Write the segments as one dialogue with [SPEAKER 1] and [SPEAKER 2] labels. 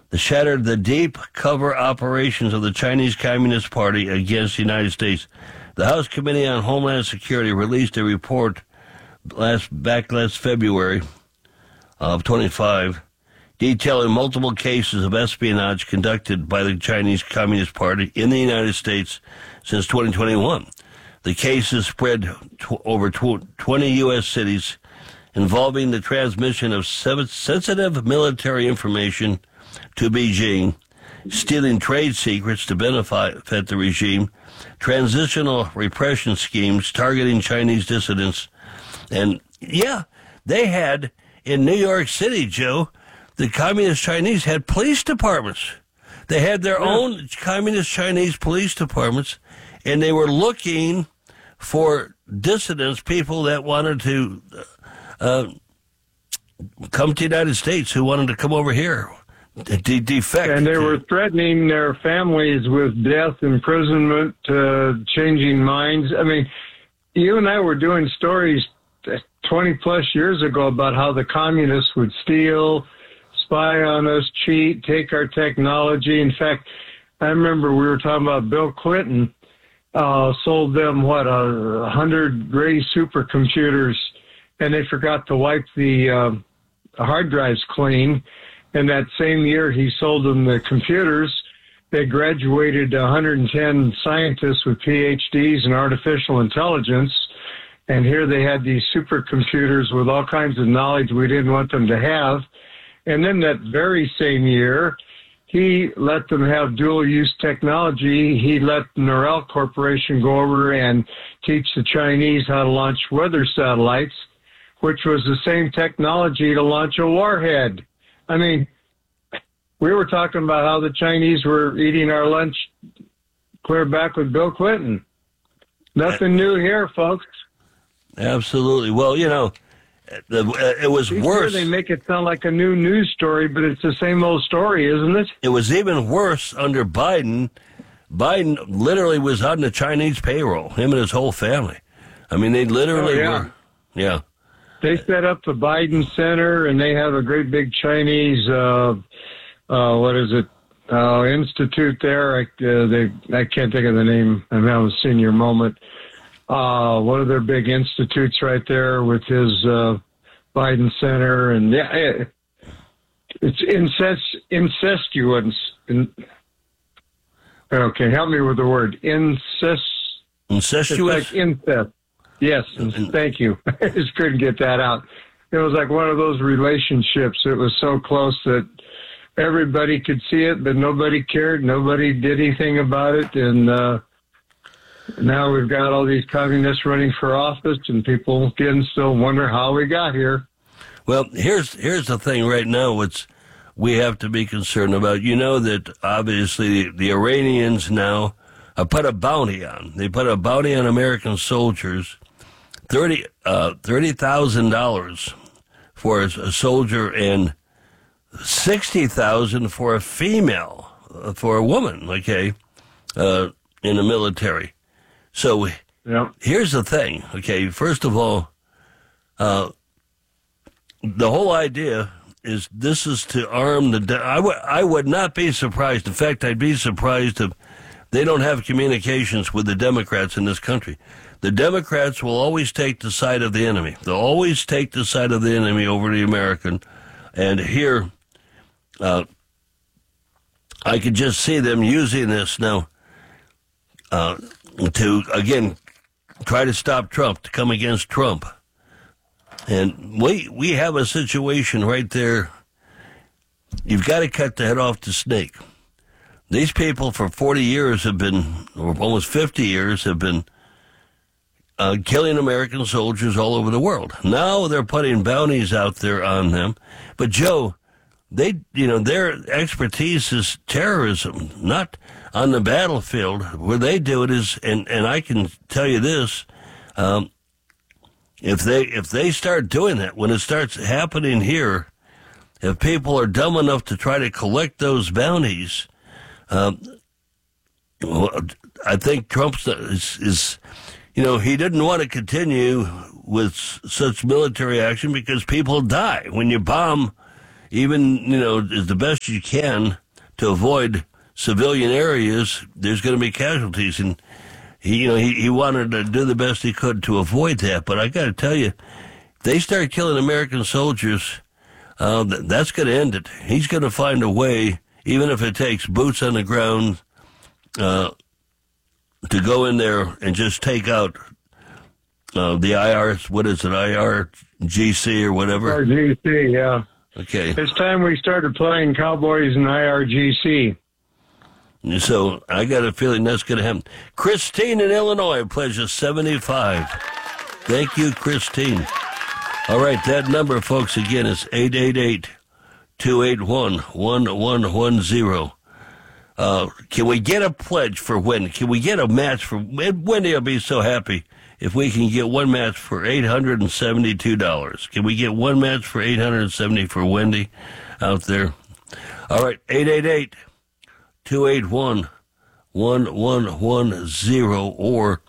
[SPEAKER 1] that shattered the deep cover operations of the Chinese Communist Party against the United States. The House Committee on Homeland Security released a report last February of 25, detailing multiple cases of espionage conducted by the Chinese Communist Party in the United States since 2021. The cases spread over 20 U.S. cities, involving the transmission of sensitive military information to Beijing, stealing trade secrets to benefit the regime, transitional repression schemes targeting Chinese dissidents. And, yeah, they had, in New York City, Joe, the Communist Chinese had police departments. They had their own Communist Chinese police departments, and they were looking for dissidents, people that wanted to come to the United States, who wanted to come over here, defect.
[SPEAKER 2] And they were threatening their families with death, imprisonment, changing minds. I mean, you and I were doing stories 20-plus years ago about how the communists would steal, spy on us, cheat, take our technology. In fact, I remember we were talking about Bill Clinton sold them, 100 Gray supercomputers, and they forgot to wipe the hard drives clean. And that same year he sold them the computers, they graduated 110 scientists with PhDs in artificial intelligence. And here they had these supercomputers with all kinds of knowledge we didn't want them to have. And then that very same year, he let them have dual-use technology. He let Norel Corporation go over and teach the Chinese how to launch weather satellites, which was the same technology to launch a warhead. I mean, we were talking about how the Chinese were eating our lunch clear back with Bill Clinton. Nothing new here, folks.
[SPEAKER 1] Absolutely. Well, you know, it was worse.
[SPEAKER 2] They make it sound like a new news story, but it's the same old story, isn't it?
[SPEAKER 1] It was even worse under Biden. Biden literally was on the Chinese payroll, him and his whole family. I mean, they literally were. Yeah.
[SPEAKER 2] They set up the Biden Center, and they have a great big Chinese, institute there. I can't think of the name. I'm having a senior moment. One of their big institutes right there with his Biden Center, and it's incestuous. Okay, help me with the word incestuous.
[SPEAKER 1] It's
[SPEAKER 2] like incest. Yes, thank you. I just couldn't get that out. It was like one of those relationships. It was so close that everybody could see it, but nobody cared. Nobody did anything about it, and now we've got all these communists running for office, and people again still wonder how we got here.
[SPEAKER 1] Well, here's the thing right now. We have to be concerned about. You know that obviously the Iranians now put a bounty on. They put a bounty on American soldiers, $30,000 for a soldier and $60,000 for a female, for a woman. Okay, in the military. So here's the thing, okay? First of all, the whole idea is this is to arm the... I would not be surprised. In fact, I'd be surprised if they don't have communications with the Democrats in this country. The Democrats will always take the side of the enemy. They'll always take the side of the enemy over the American. And here, I could just see them using this now to, again, try to stop Trump, to come against Trump. And we have a situation right there. You've got to cut the head off the snake. These people for 40 years have been, or almost 50 years, have been killing American soldiers all over the world. Now they're putting bounties out there on them. But, Joe, their expertise is terrorism, not on the battlefield. Where they do it is, and I can tell you this, if they start doing that, when it starts happening here, if people are dumb enough to try to collect those bounties, I think Trump is he didn't want to continue with such military action because people die. When you bomb even, as the best you can to avoid civilian areas, there's going to be casualties. And he wanted to do the best he could to avoid that. But I got to tell you, if they start killing American soldiers, that's going to end it. He's going to find a way, even if it takes boots on the ground, to go in there and just take out the IRS, what is it, IRGC or whatever?
[SPEAKER 2] IRGC, yeah.
[SPEAKER 1] Okay.
[SPEAKER 2] It's time we started playing Cowboys and IRGC.
[SPEAKER 1] So I got a feeling that's going to happen. Christine in Illinois pledges 75. Thank you, Christine. All right, that number, folks, again, is 888-281-1110. Can we get a pledge for Wendy? Can we get a match for Wendy? Will be so happy if we can get one match for $872. Can we get one match for $870 for Wendy out there? All right, 888-281-1110 or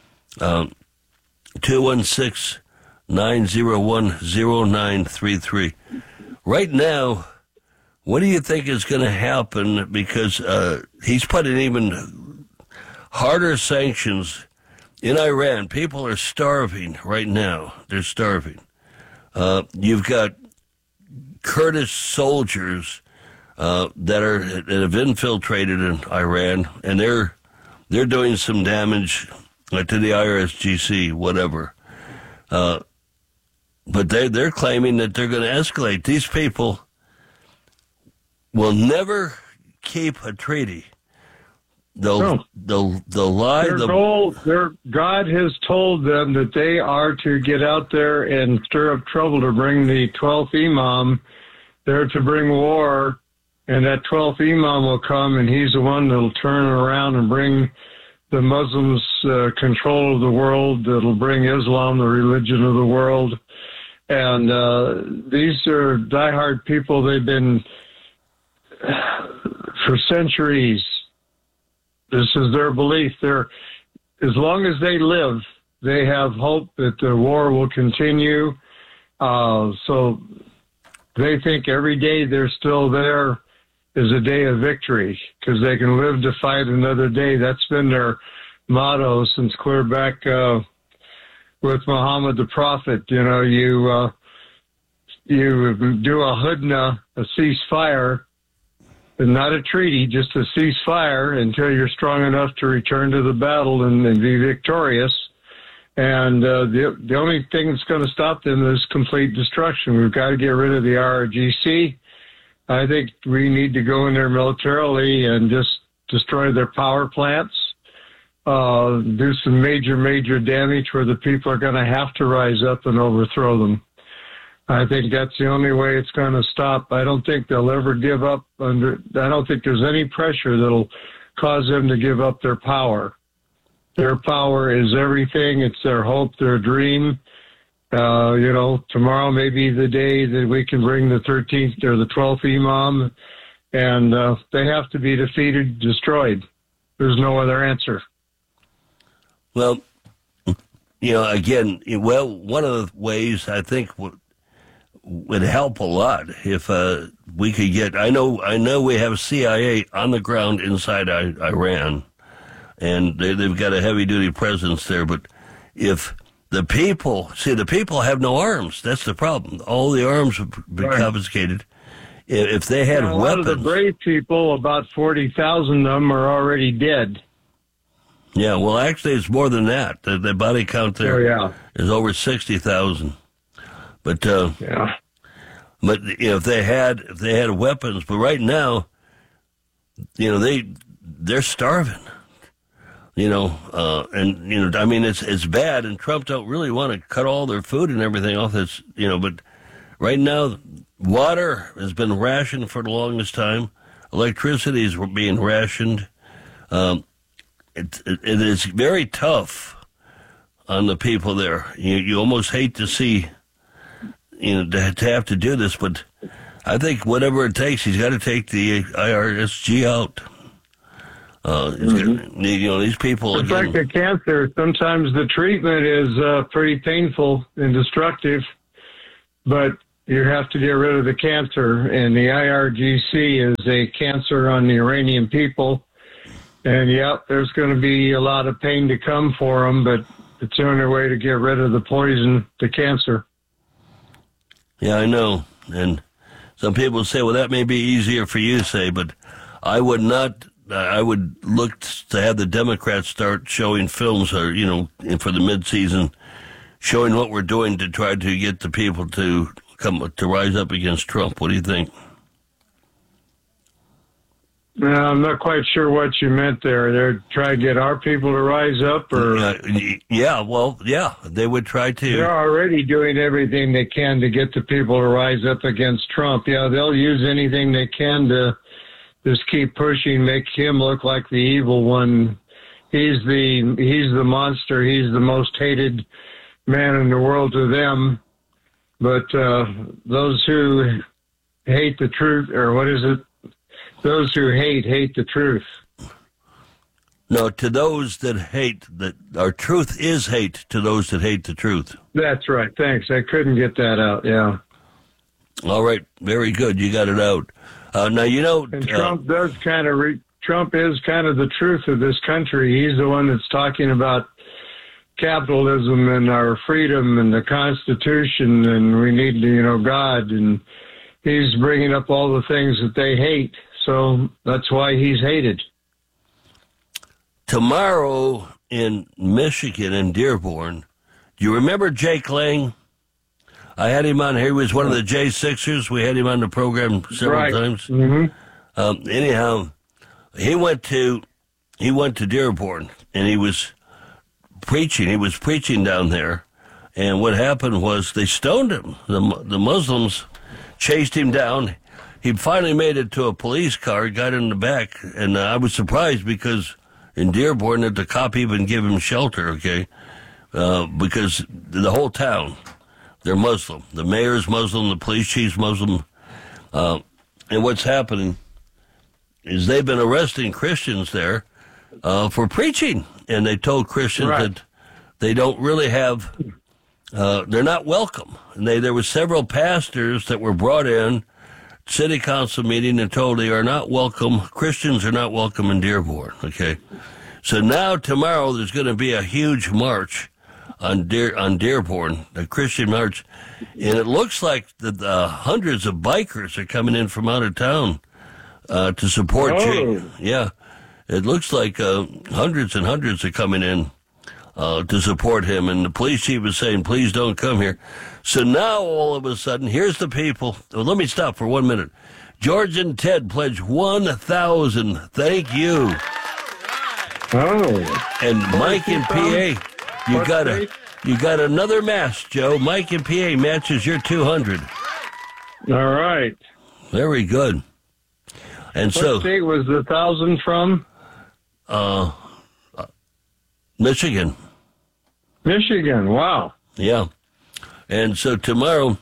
[SPEAKER 1] 216-901-0933. Right now, what do you think is going to happen? Because he's putting even harder sanctions in Iran. People are starving right now. They're starving. You've got Kurdish soldiers that have infiltrated in Iran, and they're doing some damage to the IRGC, whatever. But they're claiming that they're going to escalate. These people will never keep a treaty. They'll lie.
[SPEAKER 2] God has told them that they are to get out there and stir up trouble to bring the 12th Imam. They're to bring war, and that 12th Imam will come, and he's the one that'll turn around and bring the Muslims control of the world. That'll bring Islam, the religion of the world. And these are diehard people. They've been for centuries. This is their belief. As long as they live, they have hope that the war will continue. So they think every day they're still there is a day of victory because they can live to fight another day. That's been their motto since clear back with Muhammad the Prophet. You do a hudna, a ceasefire, and not a treaty, just a ceasefire until you're strong enough to return to the battle and be victorious. And the only thing that's going to stop them is complete destruction. We've got to get rid of the IRGC. I think we need to go in there militarily and just destroy their power plants, do some major damage where the people are going to have to rise up and overthrow them. I think that's the only way it's going to stop. I don't think they'll ever give up I don't think there's any pressure that'll cause them to give up their power. Their power is everything. It's their hope, their dream. Tomorrow may be the day that we can bring the 13th or the 12th Imam, and they have to be defeated, destroyed. There's no other answer.
[SPEAKER 1] Well, again, one of the ways I think would help a lot if we could get. I know we have CIA on the ground inside Iran, and they've got a heavy duty presence there. But if the people have no arms, that's the problem. All the arms have been confiscated. If they had weapons, a lot of
[SPEAKER 2] the brave people, about 40,000 of them, are already dead.
[SPEAKER 1] Yeah, well, actually, it's more than that. The body count there is over 60,000. But but if they had weapons, but right now, they're starving. I mean it's bad, and Trump don't really want to cut all their food and everything off. That's but right now, water has been rationed for the longest time. Electricity is being rationed. It is very tough on the people there. You almost hate to see, to have to do this, but I think whatever it takes, he's got to take the IRGC out. These people.
[SPEAKER 2] It's like the cancer. Sometimes the treatment is pretty painful and destructive, but you have to get rid of the cancer, and the IRGC is a cancer on the Iranian people. And, there's going to be a lot of pain to come for them, but it's the only way to get rid of the poison, the cancer.
[SPEAKER 1] Yeah, I know. And some people say, well, that may be easier for you, say, but I would not. I would look to have the Democrats start showing films, or for the mid-season, showing what we're doing to try to get the people to rise up against Trump. What do you think?
[SPEAKER 2] No, I'm not quite sure what you meant there. They're trying to get our people to rise up, or
[SPEAKER 1] they would try to.
[SPEAKER 2] They're already doing everything they can to get the people to rise up against Trump. Yeah, they'll use anything they can to just keep pushing, make him look like the evil one. He's the monster. He's the most hated man in the world to them. But those who hate the truth, or what is it? Those who hate the truth.
[SPEAKER 1] No, to those that hate, our truth is hate to those that hate the truth. That's
[SPEAKER 2] right. Thanks. I couldn't get that out. Yeah.
[SPEAKER 1] All right. Very good. You got it out. Now,
[SPEAKER 2] and Trump does kind of Trump is kind of the truth of this country. He's the one that's talking about capitalism and our freedom and the Constitution, and we need God, and he's bringing up all the things that they hate. So that's why he's hated.
[SPEAKER 1] Tomorrow in Michigan, in Dearborn, do you remember Jake Lang? I had him on here. He was one of the J6ers. We had him on the program several times.
[SPEAKER 2] Mm-hmm.
[SPEAKER 1] Anyhow, he went to Dearborn, and he was preaching. He was preaching down there, and what happened was they stoned him. The Muslims chased him down. He finally made it to a police car, got in the back, and I was surprised because in Dearborn that the cop even gave him shelter, okay? Because the whole town, they're Muslim. The mayor's Muslim, the police chief's Muslim. And what's happening is they've been arresting Christians there for preaching. And they told Christians that they don't really have, they're not welcome. And there were several pastors that were brought in, city council meeting, and told they are not welcome. Christians are not welcome in Dearborn, okay? So now tomorrow there's going to be a huge march on Dearborn, a Christian march, and it looks like the hundreds of bikers are coming in from out of town to support Jake. Yeah, it looks like hundreds and hundreds are coming in to support him, and the police chief is saying, please don't come here. So now all of a sudden, here's the people. Well, let me stop for 1 minute. George and Ted pledge 1,000. Thank you.
[SPEAKER 2] Oh.
[SPEAKER 1] And Mike in PA, you got another match, Joe. Mike in PA matches your 200.
[SPEAKER 2] All right.
[SPEAKER 1] Very good. And
[SPEAKER 2] what state was the 1,000 from?
[SPEAKER 1] Michigan.
[SPEAKER 2] Michigan, wow.
[SPEAKER 1] Yeah. And so tomorrow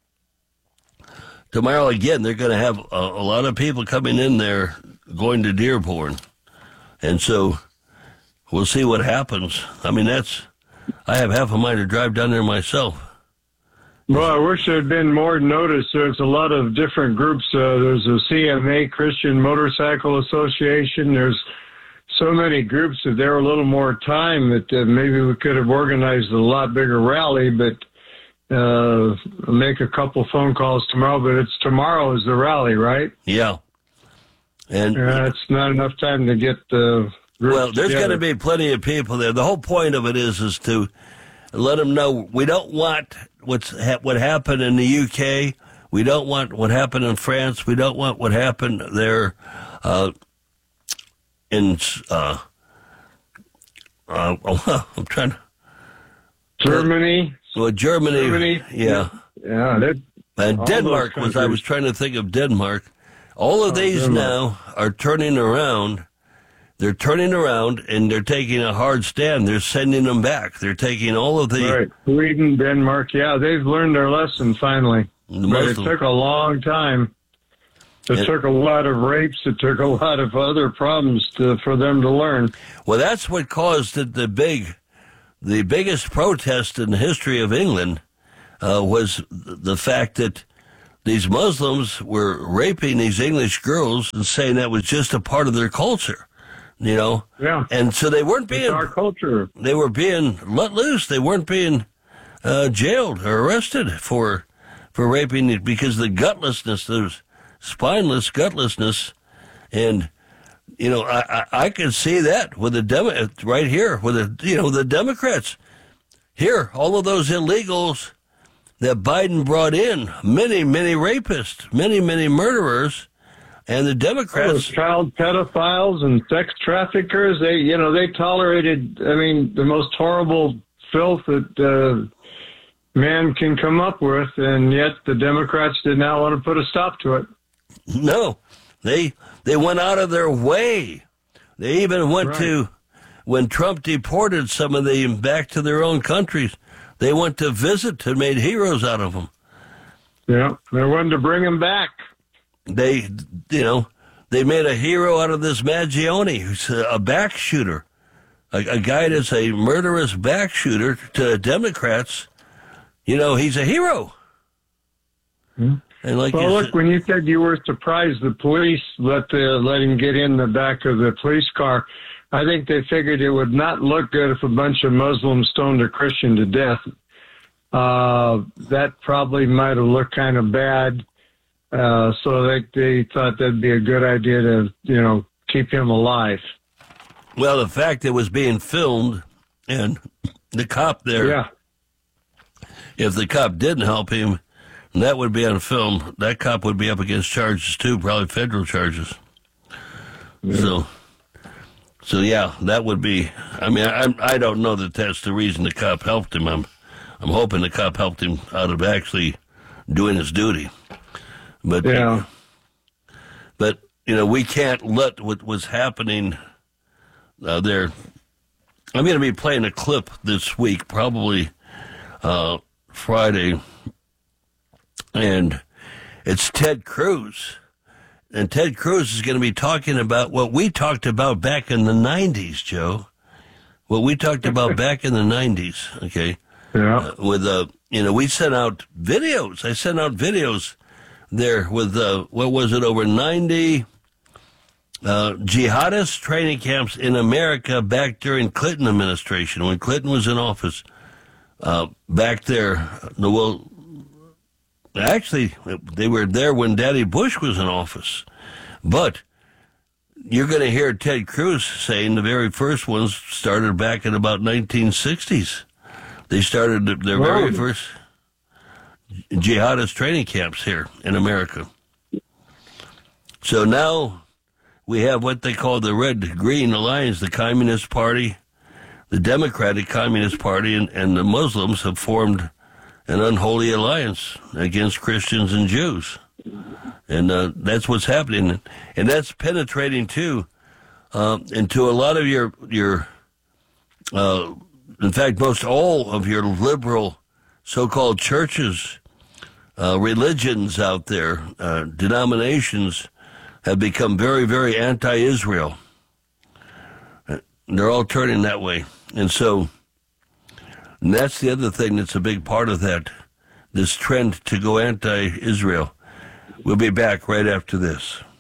[SPEAKER 1] again, they're going to have a lot of people coming in there going to Dearborn. And so we'll see what happens. I mean, I have half a mind to drive down there myself.
[SPEAKER 2] Well, I wish there had been more notice. There's a lot of different groups. There's a CMA, Christian Motorcycle Association. There's so many groups. If there were a little more time, that maybe we could have organized a lot bigger rally, but make a couple phone calls tomorrow. But tomorrow is the rally, right?
[SPEAKER 1] Yeah. And
[SPEAKER 2] it's not enough time to get the groups
[SPEAKER 1] well, there's going to be plenty of people there. The whole point of it is to let them know we don't want what happened in the UK. We don't want what happened in France. We don't want what happened there in I'm trying to
[SPEAKER 2] Germany.
[SPEAKER 1] Well, Germany. Yeah.
[SPEAKER 2] Yeah.
[SPEAKER 1] And Denmark I was trying to think of Denmark. All of these now are turning around. They're turning around and they're taking a hard stand. They're sending them back. They're taking all of the...
[SPEAKER 2] Right. Sweden, Denmark, yeah, they've learned their lesson finally. But it took a long time. It took a lot of rapes. It took a lot of other problems for them to learn.
[SPEAKER 1] Well, that's what caused the biggest protest in the history of England was the fact that these Muslims were raping these English girls and saying that was just a part of their culture, you know?
[SPEAKER 2] Yeah.
[SPEAKER 1] And so they weren't
[SPEAKER 2] It's
[SPEAKER 1] being,
[SPEAKER 2] our culture.
[SPEAKER 1] they were being let loose. They weren't being jailed or arrested for raping because the gutlessness, those spineless gutlessness. And, you know, I can see that with the right here with the Democrats here, all of those illegals that Biden brought in, many rapists, many murderers, and the Democrats,
[SPEAKER 2] Those child pedophiles and sex traffickers, they tolerated, the most horrible filth that man can come up with, and yet the Democrats did not want to put a stop to it.
[SPEAKER 1] no, they went out of their way. They even went to, when Trump deported some of them back to their own countries, they went to visit and made heroes out of them.
[SPEAKER 2] Yeah, they wanted to bring them back.
[SPEAKER 1] They made a hero out of this Maggione, who's a back shooter, a guy that's a murderous back shooter to Democrats. You know, he's a hero.
[SPEAKER 2] Hmm.
[SPEAKER 1] And
[SPEAKER 2] look, when you said you were surprised the police let him get in the back of the police car, I think they figured it would not look good if a bunch of Muslims stoned a Christian to death. That probably might have looked kind of bad. So they thought that'd be a good idea to, keep him alive.
[SPEAKER 1] Well, the fact it was being filmed and the cop there,
[SPEAKER 2] Yeah.
[SPEAKER 1] If the cop didn't help him, that would be on film. That cop would be up against charges too, probably federal charges. Yeah. So yeah, that would be. I don't know that that's the reason the cop helped him. I'm hoping the cop helped him out of actually doing his duty. But
[SPEAKER 2] yeah.
[SPEAKER 1] But we can't let what was happening there. I'm going to be playing a clip this week, probably Friday, and it's Ted Cruz. And Ted Cruz is going to be talking about what we talked about back in the 90s, Joe. What we talked about back in the 90s, okay?
[SPEAKER 2] Yeah.
[SPEAKER 1] We sent out videos. I sent out videos there with, over 90 jihadist training camps in America back during Clinton administration, when Clinton was in office. Back there, actually, they were there when Daddy Bush was in office. But you're going to hear Ted Cruz saying the very first ones started back in about 1960s. They started their very first jihadist training camps here in America. So now we have what they call the Red-Green Alliance, the Communist Party, the Democratic Communist Party, and the Muslims have formed an unholy alliance against Christians and Jews. And that's what's happening. And that's penetrating, too, into a lot of your in fact, most all of your liberal so-called churches, religions out there, denominations, have become very, very anti-Israel. They're all turning that way. And that's the other thing that's a big part of that, this trend to go anti-Israel. We'll be back right after this.